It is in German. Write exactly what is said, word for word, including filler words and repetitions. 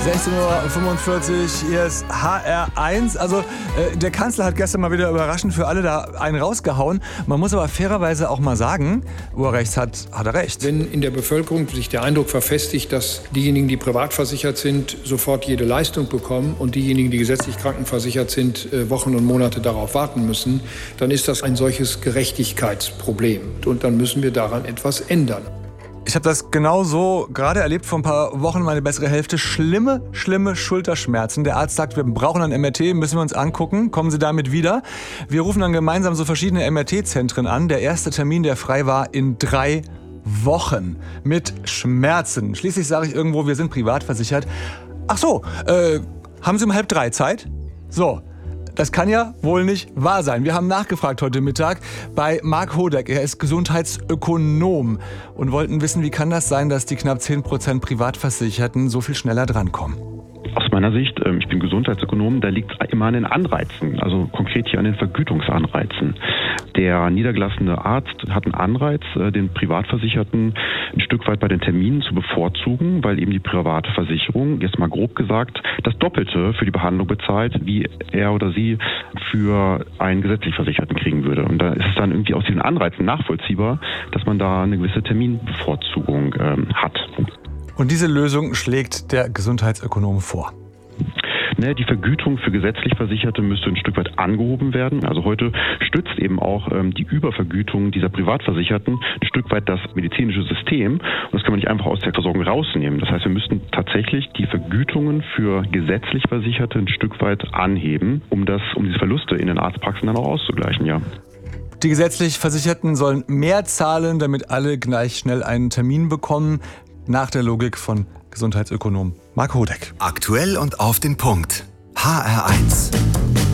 sechzehn Uhr fünfundvierzig, hier ist H R eins. Also äh, der Kanzler hat gestern mal wieder überraschend für alle da einen rausgehauen. Man muss aber fairerweise auch mal sagen, wo er recht hat, hat er recht. Wenn in der Bevölkerung sich der Eindruck verfestigt, dass diejenigen, die privat versichert sind, sofort jede Leistung bekommen und diejenigen, die gesetzlich krankenversichert sind, äh, Wochen und Monate darauf warten müssen, dann ist das ein solches Gerechtigkeitsproblem. Und dann müssen wir daran etwas ändern. Ich habe das genau so gerade erlebt vor ein paar Wochen, meine bessere Hälfte. Schlimme, schlimme Schulterschmerzen. Der Arzt sagt, wir brauchen ein M R T, müssen wir uns angucken. Kommen Sie damit wieder? Wir rufen dann gemeinsam so verschiedene M R T-Zentren an. Der erste Termin, der frei war, in drei Wochen. Mit Schmerzen. Schließlich sage ich irgendwo, wir sind privat versichert. Ach so, äh, haben Sie um halb drei Zeit? So. Das kann ja wohl nicht wahr sein. Wir haben nachgefragt heute Mittag bei Marc Hodeck. Er ist Gesundheitsökonom und wollten wissen, wie kann das sein, dass die knapp zehn Prozent Privatversicherten so viel schneller drankommen? Aus meiner Sicht, ich bin Gesundheitsökonom, da liegt es immer an den Anreizen, also konkret hier an den Vergütungsanreizen. Der niedergelassene Arzt hat einen Anreiz, den Privatversicherten ein Stück weit bei den Terminen zu bevorzugen, weil eben die private Versicherung, jetzt mal grob gesagt, das Doppelte für die Behandlung bezahlt, wie er oder sie für einen gesetzlich Versicherten kriegen würde. Und da ist es dann irgendwie aus diesen Anreizen nachvollziehbar, dass man da eine gewisse Terminbevorzugung ähm, hat. Und diese Lösung schlägt der Gesundheitsökonom vor. Ne, die Vergütung für gesetzlich Versicherte müsste ein Stück weit angehoben werden. Also heute stützt eben auch ähm, die Übervergütung dieser Privatversicherten ein Stück weit das medizinische System. Und das kann man nicht einfach aus der Versorgung rausnehmen. Das heißt, wir müssten tatsächlich die Vergütungen für gesetzlich Versicherte ein Stück weit anheben, um das, um diese Verluste in den Arztpraxen dann auch auszugleichen, ja. Die gesetzlich Versicherten sollen mehr zahlen, damit alle gleich schnell einen Termin bekommen. Nach der Logik von Gesundheitsökonom Marc Hodeck. Aktuell und auf den Punkt. H R eins.